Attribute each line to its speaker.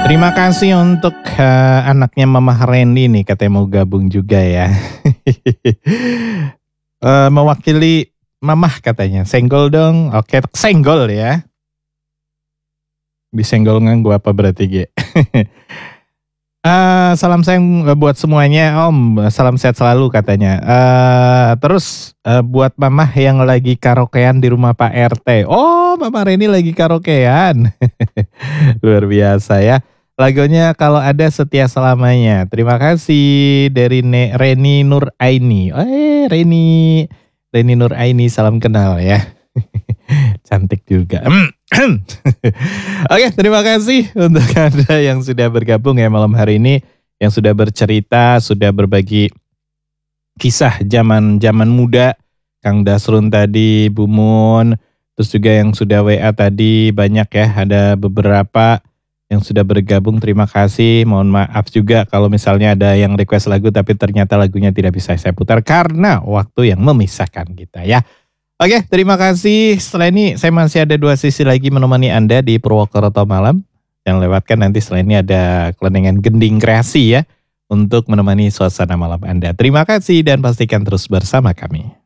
Speaker 1: Terima kasih untuk anaknya Mama Randy nih katanya mau gabung juga ya. Mewakili Mamah katanya. Senggol dong. Oke, senggol ya. Disenggol nganggu apa berarti G? Salam sayang buat semuanya Om. Salam sehat selalu katanya. Terus buat Mamah yang lagi karaokean di rumah Pak RT. Oh, Mama Reni lagi karaokean. Luar biasa ya. Lagunya kalau ada setia selamanya. Terima kasih dari Reni Nur Aini. Reni Nur Aini, salam kenal ya. Cantik juga. Oke, terima kasih untuk Anda yang sudah bergabung ya malam hari ini, yang sudah bercerita, sudah berbagi kisah zaman muda, Kang Dasrun tadi, Bu Mun, terus juga yang sudah WA tadi banyak ya, ada beberapa yang sudah bergabung, terima kasih. Mohon maaf juga kalau misalnya ada yang request lagu tapi ternyata lagunya tidak bisa saya putar karena waktu yang memisahkan kita ya. Oke, terima kasih. Setelah ini saya masih ada 2 sisi lagi menemani Anda di Purwokerto Malam. Yang lewatkan nanti setelah ini ada kelenengan gending kreasi ya untuk menemani suasana malam Anda. Terima kasih dan pastikan terus bersama kami.